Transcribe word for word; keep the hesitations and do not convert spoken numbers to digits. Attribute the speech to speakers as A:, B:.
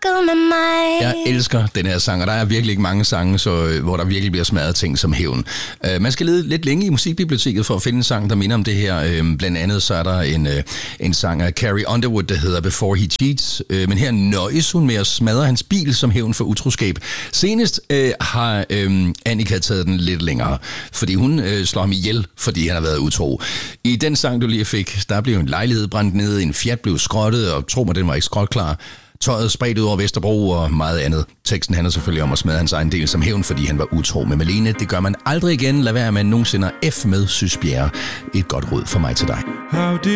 A: snakket med mig.
B: Jeg elsker den her sang, og der er virkelig ikke mange sange, så, hvor der virkelig bliver smadret ting som hævn. Uh, man skal lede lidt længe i musikbiblioteket for at finde en sang, der minder om det her. Uh, blandt andet så er der en, uh, en sang af Carrie Underwood, der hedder Before He Cheats. Uh, men her nøjes hun med at smadre hans bil som hævn for utroskab. Senest uh, har uh, Annika taget den lidt længere, fordi hun uh, slår ham ihjel, fordi han har været utro. I den sang, du lige fik, der blev en lejlighed brændt ned, en Fiat blev skrottet, og tro mig, den var ikke skrotklar. Tøjet spredt ud over Vesterbro og meget andet. Teksten handler selvfølgelig om at smadre hans egen del som hævn, fordi han var utro med Malene. Det gør man aldrig igen. Lad være med nogensinde at F med Sys Bjerre. Et godt råd fra mig til dig.